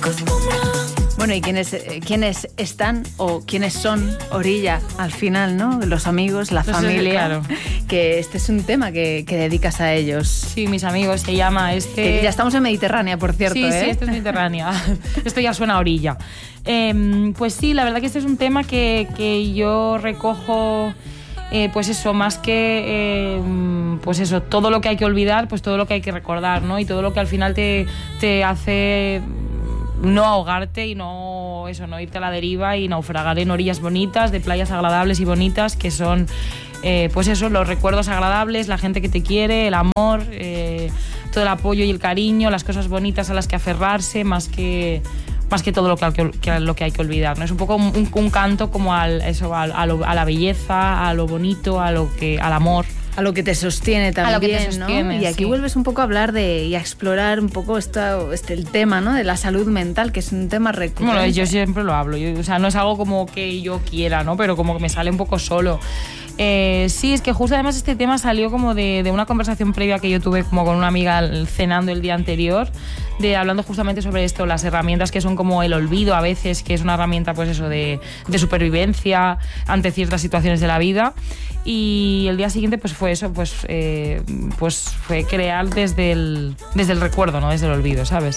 Bueno, ¿y quiénes están o quiénes son Orilla al final, ¿no? Los amigos, la familia. Claro. Que este es un tema que dedicas a ellos. Sí, mis amigos, se llama Ya estamos en Mediterránea, por cierto, Sí, sí, esto es Mediterránea. Esto ya suena a Orilla. Pues sí, la verdad que este es un tema que yo recojo... pues eso, más que pues eso, todo lo que hay que olvidar, pues todo lo que hay que recordar, ¿no? Y todo lo que al final te hace no ahogarte y no irte a la deriva y naufragar en orillas bonitas, de playas agradables y bonitas, que son pues eso, los recuerdos agradables, la gente que te quiere, el amor, todo el apoyo y el cariño, las cosas bonitas a las que aferrarse, más que todo lo que hay que olvidar, ¿no? Es un poco un canto como a la belleza, a lo bonito, al amor. A lo que te sostiene también, a lo que te sostiene, ¿no? Y aquí vuelves un poco a hablar y a explorar un poco el tema, ¿no? De la salud mental, que es un tema recurrente. Bueno, yo siempre lo hablo, o sea, no es algo como que yo quiera, ¿no? Pero como que me sale un poco solo. Sí, es que justo además este tema salió como de una conversación previa que yo tuve como con una amiga cenando el día anterior, hablando justamente sobre esto, las herramientas que son como el olvido a veces, que es una herramienta pues eso de supervivencia ante ciertas situaciones de la vida. Y el día siguiente pues fue eso, pues fue crear desde el recuerdo, no desde el olvido, ¿sabes?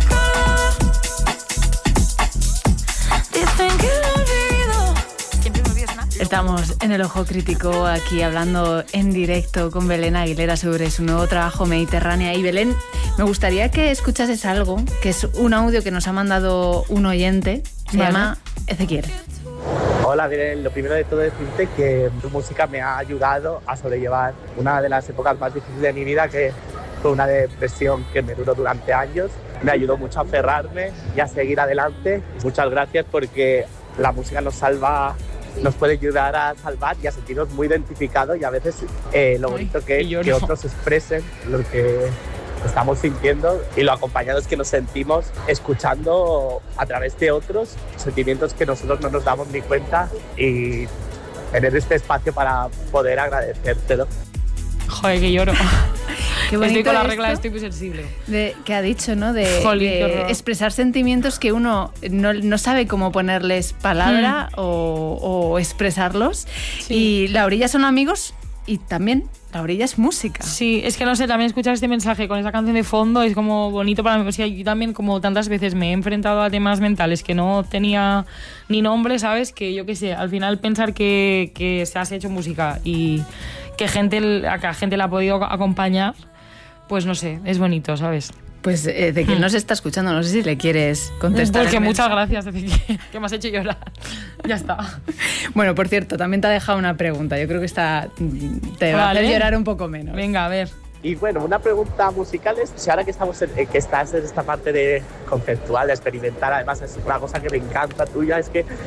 Estamos en El Ojo Crítico, aquí hablando en directo con Belén Aguilera sobre su nuevo trabajo Mediterránea. Y Belén, me gustaría que escuchases algo, que es un audio que nos ha mandado un oyente, se llama Ezequiel. Hola, Belén. Lo primero de todo es decirte que tu música me ha ayudado a sobrellevar una de las épocas más difíciles de mi vida, que fue una depresión que me duró durante años. Me ayudó mucho a aferrarme y a seguir adelante. Muchas gracias, porque la música nos salva, nos puede ayudar a salvar y a sentirnos muy identificados, y a veces lo bonito que es que otros expresen lo que estamos sintiendo y lo acompañados que nos sentimos escuchando a través de otros sentimientos que nosotros no nos damos ni cuenta, y tener este espacio para poder agradecértelo. Joder, que lloro. Qué bonito. Estoy con la regla, estoy muy sensible. Que ha dicho, ¿no? De expresar sentimientos que uno no sabe cómo ponerles palabra o expresarlos. Sí. Y La Orilla son amigos y también La Orilla es música. Sí, es que no sé, también escuchar este mensaje con esa canción de fondo es como bonito para mí. O sea, yo también, como tantas veces me he enfrentado a temas mentales que no tenía ni nombre, ¿sabes? Que yo qué sé, al final pensar que se has hecho música y que a gente la ha podido acompañar, pues no sé, es bonito, ¿sabes? Pues de quien nos está escuchando, no sé si le quieres contestar. Porque muchas gracias, que me has hecho llorar. Ya está. Bueno, por cierto, también te ha dejado una pregunta. Yo creo que te va a hacer llorar un poco menos. Venga, a ver. Y bueno, una pregunta musical es, si ahora que estás en esta parte de conceptual, de experimentar, además es una cosa que me encanta tuya, es que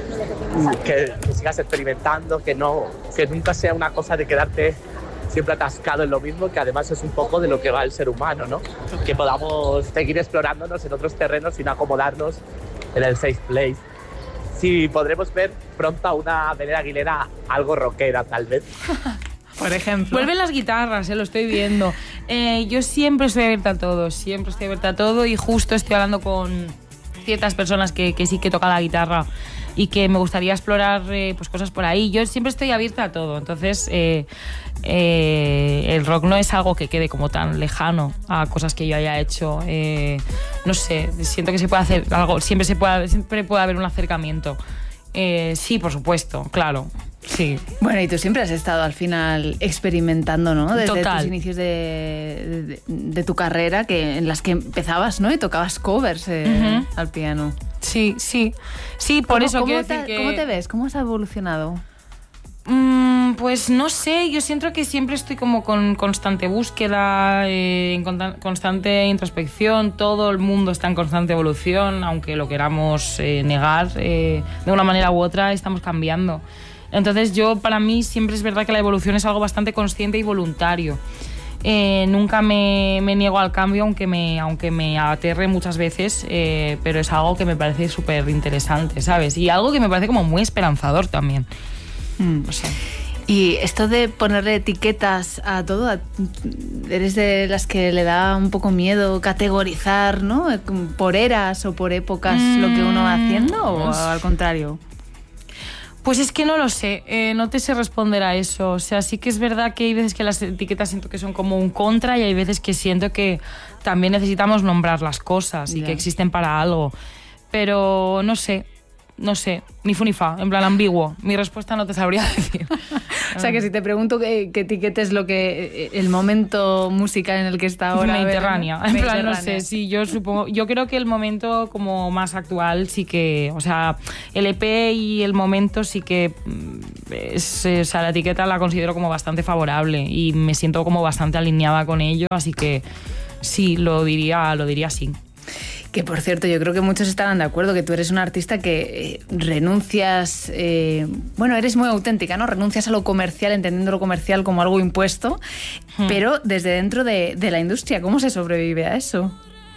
sigas experimentando, que nunca sea una cosa de quedarte siempre atascado en lo mismo, que además es un poco de lo que va el ser humano, ¿no? Que podamos seguir explorándonos en otros terrenos sin acomodarnos en el safe place. Sí, podremos ver pronto a una Belén Aguilera algo rockera, tal vez. Por ejemplo. Vuelven las guitarras, lo estoy viendo. Yo siempre estoy abierta a todo, y justo estoy hablando con ciertas personas que sí que tocan la guitarra y que me gustaría explorar pues cosas por ahí. Yo siempre estoy abierta a todo, entonces el rock no es algo que quede como tan lejano a cosas que yo haya hecho. No sé, siento que se puede hacer algo, siempre puede haber un acercamiento. Sí, por supuesto, claro. Sí. Bueno, y tú siempre has estado al final experimentando, ¿no? Desde Total. tus inicios de tu carrera, en las que empezabas, ¿no? Y tocabas covers al piano. Sí, por eso quiero decir que... ¿Cómo te ves? ¿Cómo has evolucionado? Pues no sé, yo siento que siempre estoy como con constante búsqueda, en constante introspección. Todo el mundo está en constante evolución, aunque lo queramos negar, de una manera u otra estamos cambiando. Entonces para mí siempre es verdad que la evolución es algo bastante consciente y voluntario. Nunca me niego al cambio, aunque me aterre muchas veces, pero es algo que me parece súper interesante, ¿sabes? Y algo que me parece como muy esperanzador también. O Y esto de ponerle etiquetas a todo, ¿eres de las que le da un poco miedo categorizar, ¿no? Por eras o por épocas lo que uno va haciendo, o al contrario? Pues es que no lo sé, no te sé responder a eso. O sea, sí que es verdad que hay veces que las etiquetas siento que son como un contra y hay veces que siento que también necesitamos nombrar las cosas y que existen para algo. Pero no sé, ni fu ni fa, en plan ambiguo. Mi respuesta no te sabría decir. O sea, que si te pregunto qué etiquetes lo que el momento musical en el que está ahora. Mediterránea. En plan, no sé, sí, yo creo que el momento como más actual sí que, o sea, el EP y el momento sí que o sea, la etiqueta la considero como bastante favorable y me siento como bastante alineada con ello, así que sí, lo diría sí. Que por cierto, yo creo que muchos estarán de acuerdo que tú eres una artista que renuncias, eres muy auténtica, ¿no? Renuncias a lo comercial, entendiendo lo comercial como algo impuesto, pero desde dentro de la industria, ¿cómo se sobrevive a eso?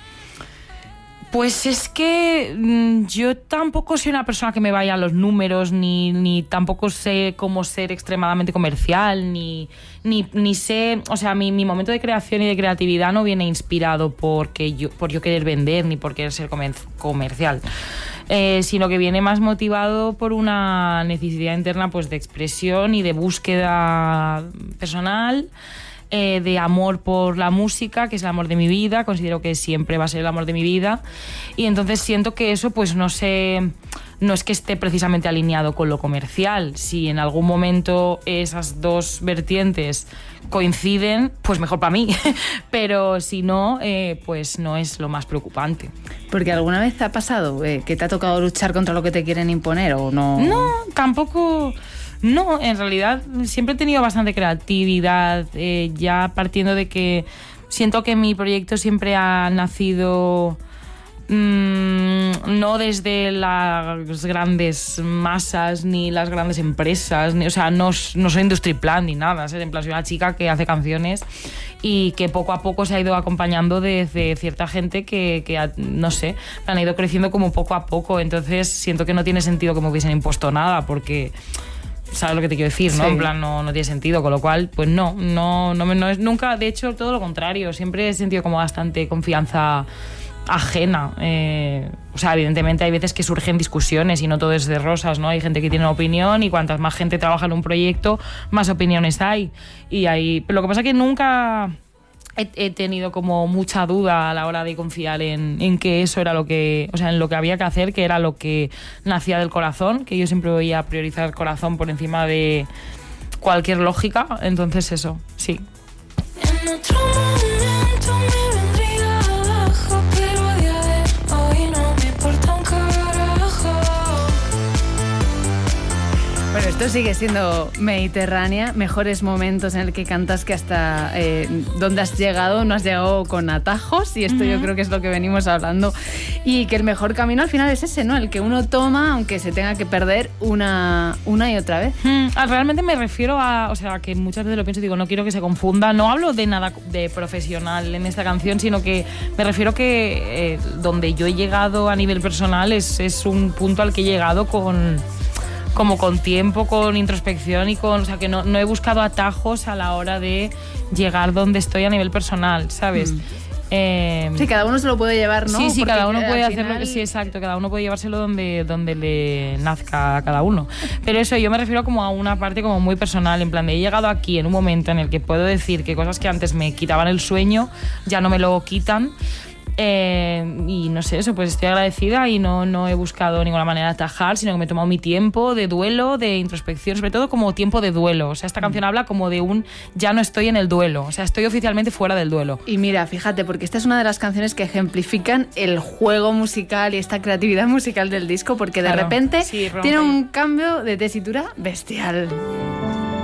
Pues es que yo tampoco soy una persona que me vaya a los números, ni tampoco sé cómo ser extremadamente comercial, ni sé, o sea, mi momento de creación y de creatividad no viene inspirado por yo querer vender ni por querer ser comercial, sino que viene más motivado por una necesidad interna, pues, de expresión y de búsqueda personal, de amor por la música, que es el amor de mi vida, considero que siempre va a ser el amor de mi vida, y entonces siento que eso, pues no es que esté precisamente alineado con lo comercial. Si en algún momento esas dos vertientes coinciden, pues mejor para mí, pero si no, pues no es lo más preocupante. Porque ¿alguna vez te ha pasado que te ha tocado luchar contra lo que te quieren imponer o no? No, tampoco. No, en realidad siempre he tenido bastante creatividad, ya partiendo de que siento que mi proyecto siempre ha nacido no desde las grandes masas ni las grandes empresas, o sea, no soy industry plan ni nada, en plan soy una chica que hace canciones y que poco a poco se ha ido acompañando de cierta gente que no sé, han ido creciendo como poco a poco, entonces siento que no tiene sentido que me hubiesen impuesto nada porque... ¿Sabes lo que te quiero decir? ¿No? Sí. En plan, no tiene sentido, con lo cual, pues no es nunca, de hecho, todo lo contrario, siempre he sentido como bastante confianza ajena. O sea, evidentemente hay veces que surgen discusiones y no todo es de rosas, ¿no? Hay gente que tiene una opinión y cuantas más gente trabaja en un proyecto, más opiniones hay. Pero lo que pasa es que nunca... He tenido como mucha duda a la hora de confiar en que eso era lo que, o sea, en lo que había que hacer, que era lo que nacía del corazón, que yo siempre voy a priorizar el corazón por encima de cualquier lógica, entonces eso, sí. En otro momento me vendría abajo, pero a día de hoy no me importa un carajo. Bueno, esto sigue siendo Mediterránea, mejores momentos en el que cantas que hasta donde has llegado, no has llegado con atajos, y esto yo creo que es lo que venimos hablando, y que el mejor camino al final es ese, ¿no? El que uno toma, aunque se tenga que perder una y otra vez. Realmente me refiero o sea, que muchas veces lo pienso y digo, no quiero que se confunda, no hablo de nada de profesional en esta canción, sino que me refiero que donde yo he llegado a nivel personal es un punto al que he llegado con tiempo, con introspección y o sea, que no he buscado atajos a la hora de llegar donde estoy a nivel personal, ¿sabes? Sí, cada uno se lo puede llevar, ¿no? Sí, porque cada uno puede hacerlo, final... sí, exacto, cada uno puede llevárselo donde le nazca a cada uno. Pero eso, yo me refiero como a una parte como muy personal, en plan de he llegado aquí en un momento en el que puedo decir que cosas que antes me quitaban el sueño ya no me lo quitan. Y no sé, eso, pues estoy agradecida y no he buscado ninguna manera de atajar, sino que me he tomado mi tiempo de duelo, de introspección, sobre todo como tiempo de duelo. O sea, esta canción habla como de ya no estoy en el duelo, o sea, estoy oficialmente fuera del duelo. Y mira, fíjate, porque esta es una de las canciones que ejemplifican el juego musical y esta creatividad musical del disco, porque de repente tiene un cambio de tesitura bestial.